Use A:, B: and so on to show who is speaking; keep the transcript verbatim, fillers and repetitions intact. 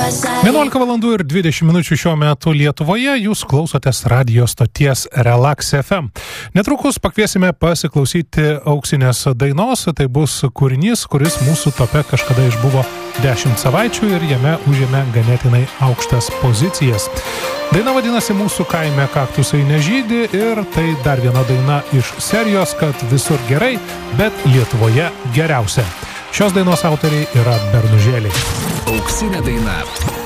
A: vienuolika valandų ir dvidešimt minučių šiuo metu Lietuvoje, jūs klausotės radio stoties Relax F M. Netrukus pakviesime pasiklausyti auksinės dainos, tai bus kūrinys, kuris mūsų tope kažkada išbuvo dešimt savaičių ir jame užėmė ganėtinai aukštas pozicijas. Daina vadinasi Mūsų kaime kaktusai nežydi ir tai dar viena daina iš serijos, kad visur gerai, bet Lietuvoje geriausia. Šios dainos autoriai yra Bernužėliai.
B: Auksinė daina.